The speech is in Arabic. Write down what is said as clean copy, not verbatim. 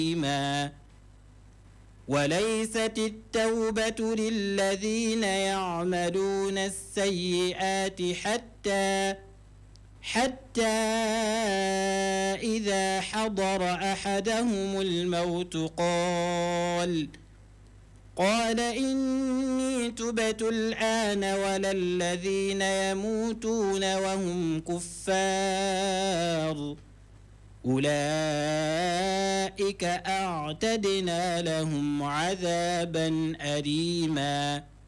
أليما وليست التوبة للذين يعملون السيئات حتى إذا حضر أحدهم الموت قال إني تبت الآن ولا الذين يموتون وهم كفار أولئك أعتدنا لهم عذابا أليما